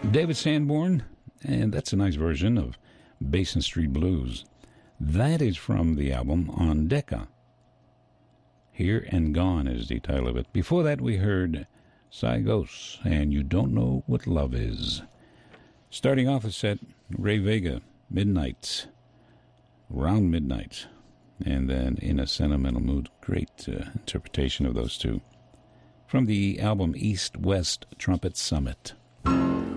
David Sanborn, and that's a nice version of Basin Street Blues. That is from the album On Decca. Here and Gone is the title of it. Before that, we heard Sygos and You Don't Know What Love Is. Starting off a set, Ray Vega, Midnights, Round Midnight, and then In a Sentimental Mood. Great interpretation of those two. From the album East West Trumpet Summit.